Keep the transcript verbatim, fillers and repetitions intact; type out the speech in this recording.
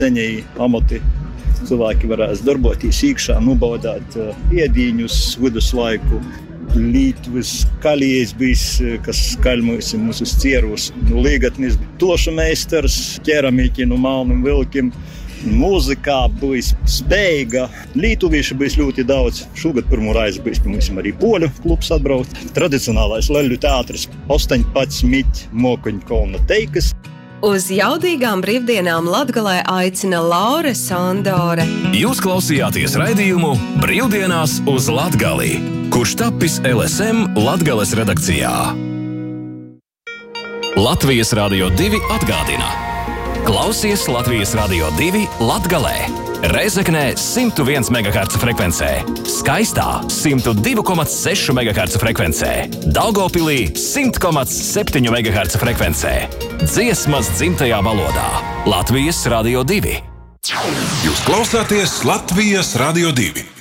Zeņēji amati cilvēki varēs darboties iekšā, nobaudāt uh, iedīņus viduslaiku. Lītvas kaļies bijis, kas skaļmojas mūsu cieros. Līgatnis tošu meistars, ķeramīki no Malnim Vilkim. Mūzikā bijis spējīga. Lītuvieši bijis ļoti daudz. Šogad pirmo reizi bijis, piemēram, arī poļu klubs atbraukt. Tradicionālais leļu teātris astoņpadsmit mokuņu kolna teikas. Uz jaudīgām brīvdienām Latgalē aicina Laure Sandore. Jūs klausījāties raidījumu Brīvdienās uz Latgali, kurš tapis L S M Latgales redakcijā. Latvijas Radio divi atgādina. Klausies Latvijas Radio divi Latgalē. Rezeknē simt viens megaherca frekvencē, Skaistā simt divi komats seši megaherca frekvencē, Daugavpilī simt komats septiņi megaherca frekvencē. Dziesmas dzimtajā valodā. Latvijas Radio divi. Jūs klausāties Latvijas Radio divi.